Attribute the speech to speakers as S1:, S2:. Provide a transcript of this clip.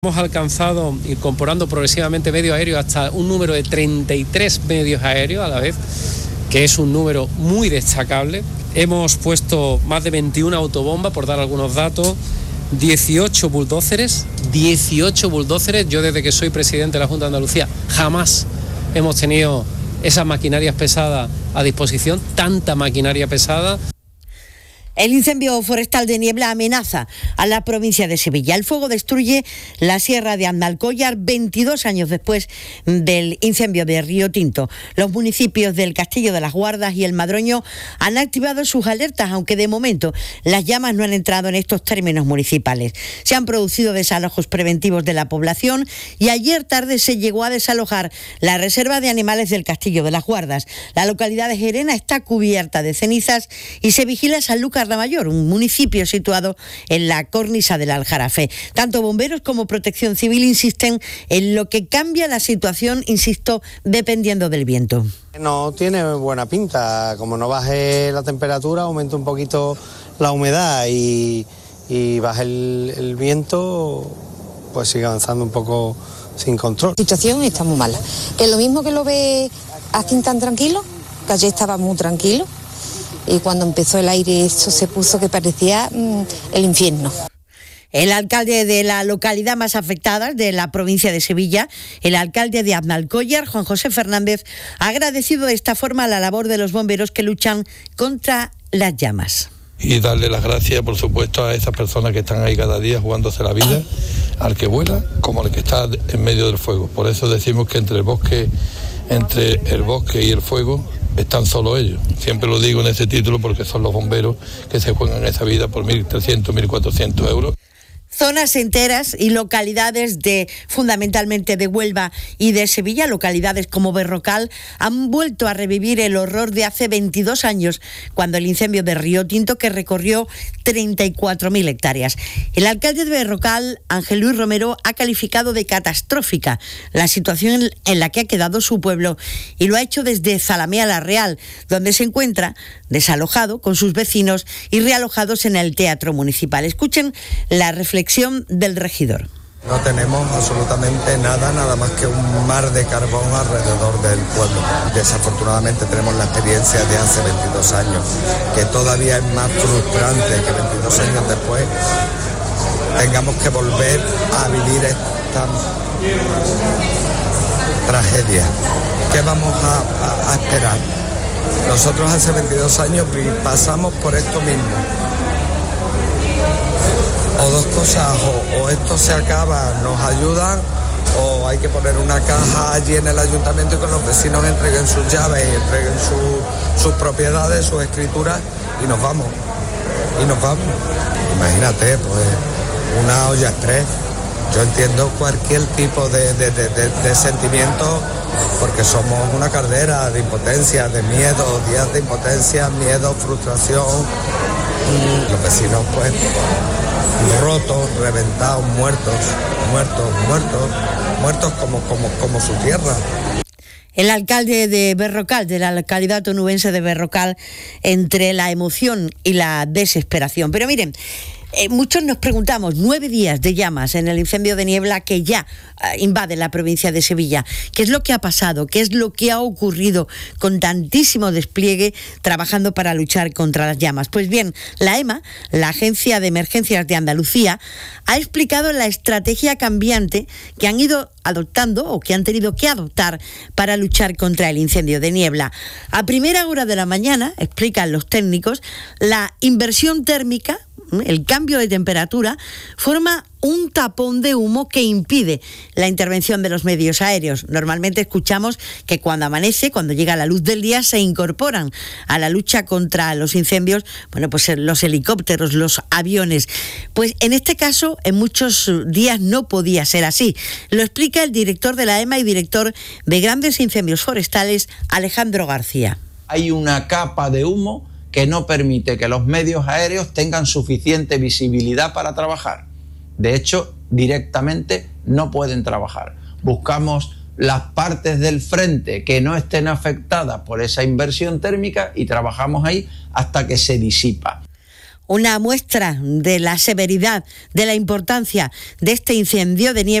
S1: Hemos alcanzado, incorporando progresivamente medios aéreos, hasta un número de 33 medios aéreos a la vez, que es un número muy destacable. Hemos puesto más de 21 autobombas, por dar algunos datos, 18 bulldóceres. Yo, desde que soy presidente de la Junta de Andalucía, jamás hemos tenido esas maquinarias pesadas a disposición, tanta maquinaria pesada.
S2: El incendio forestal de Niebla amenaza a la provincia de Sevilla. El fuego destruye la sierra de Aznalcóllar 22 años después del incendio de Río Tinto. Los municipios del Castillo de las Guardas y el Madroño han activado sus alertas, aunque de momento las llamas no han entrado en estos términos municipales. Se han producido desalojos preventivos de la población y ayer tarde se llegó a desalojar la reserva de animales del Castillo de las Guardas. La localidad de Gerena está cubierta de cenizas y se vigila Sanlúcar la Mayor, un municipio situado en la cornisa del Aljarafe. Tanto bomberos como Protección Civil insisten en lo que cambia la situación, insisto, dependiendo del viento.
S3: No tiene buena pinta, como no baje la temperatura, aumenta un poquito la humedad y baja el viento, pues sigue avanzando un poco sin control.
S4: La situación está muy mala. Es lo mismo que lo ve aquí tan tranquilo, que ayer estaba muy tranquilo. Y cuando empezó el aire esto se puso que parecía el infierno.
S2: El alcalde de la localidad más afectada de la provincia de Sevilla, el alcalde de Aznalcóllar, Juan José Fernández, ha agradecido de esta forma la labor de los bomberos que luchan contra las llamas.
S5: Y darle las gracias, por supuesto, a esas personas que están ahí cada día jugándose la vida, al que vuela como al que está en medio del fuego. Por eso decimos que entre el bosque y el fuego están solo ellos. Siempre lo digo en ese título porque son los bomberos que se juegan esa vida por 1.300, 1.400 euros.
S2: Zonas enteras y localidades fundamentalmente de Huelva y de Sevilla, localidades como Berrocal, han vuelto a revivir el horror de hace 22 años, cuando el incendio de Río Tinto, que recorrió 34.000 hectáreas. El alcalde de Berrocal, Ángel Luis Romero, ha calificado de catastrófica la situación en la que ha quedado su pueblo y lo ha hecho desde Zalamea la Real, donde se encuentra desalojado con sus vecinos y realojados en el Teatro Municipal. Escuchen la reflexión del regidor.
S6: No tenemos absolutamente nada más que un mar de carbón alrededor del pueblo. Desafortunadamente tenemos la experiencia de hace 22 años, que todavía es más frustrante que 22 años después tengamos que volver a vivir esta tragedia. ¿Qué vamos a esperar? Nosotros hace 22 años pasamos por esto mismo. O dos cosas, o esto se acaba, nos ayudan, o hay que poner una caja allí en el ayuntamiento y que los vecinos entreguen sus llaves y entreguen sus propiedades, sus escrituras y nos vamos. Imagínate, pues una olla express. Yo entiendo cualquier tipo de sentimiento porque somos una caldera de impotencia, de miedo, días de impotencia, miedo, frustración. Los vecinos pues rotos, reventados, muertos como su tierra.
S2: El alcalde de Berrocal, de la localidad onubense de Berrocal, entre la emoción y la desesperación. Pero miren, muchos nos preguntamos, 9 días de llamas en el incendio de Niebla que ya invade la provincia de Sevilla. ¿Qué es lo que ha pasado? ¿Qué es lo que ha ocurrido con tantísimo despliegue trabajando para luchar contra las llamas? Pues bien, la EMA, la Agencia de Emergencias de Andalucía, ha explicado la estrategia cambiante que han ido adoptando o que han tenido que adoptar para luchar contra el incendio de Niebla. A primera hora de la mañana, explican los técnicos, la inversión térmica, el cambio de temperatura, forma un tapón de humo que impide la intervención de los medios aéreos. Normalmente escuchamos que cuando amanece, cuando llega la luz del día, se incorporan a la lucha contra los incendios, pues los helicópteros, los aviones. Pues en este caso, en muchos días no podía ser así. Lo explica el director de la EMA y director de Grandes Incendios Forestales, Alejandro García.
S7: Hay una capa de humo que no permite que los medios aéreos tengan suficiente visibilidad para trabajar. De hecho, directamente no pueden trabajar. Buscamos las partes del frente que no estén afectadas por esa inversión térmica y trabajamos ahí hasta que se disipa.
S2: una muestra de la severidad, de la importancia de este incendio de nieve